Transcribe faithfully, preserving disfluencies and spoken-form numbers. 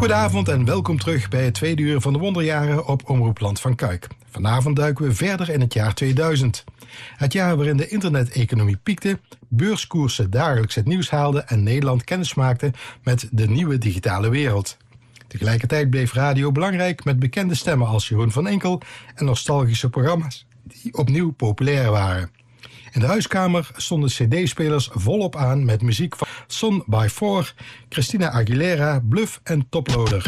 Goedenavond en welkom terug bij het tweede uur van de Wonderjaren op Omroep Land van Kuik. Vanavond duiken we verder in het jaar tweeduizend. Het jaar waarin de internet-economie piekte, beurskoersen dagelijks het nieuws haalden en Nederland kennis maakte met de nieuwe digitale wereld. Tegelijkertijd bleef radio belangrijk met bekende stemmen als Jeroen van Enkel en nostalgische programma's die opnieuw populair waren. In de huiskamer stonden cd-spelers volop aan met muziek van Son by Four, Christina Aguilera, Bluff en Toploader.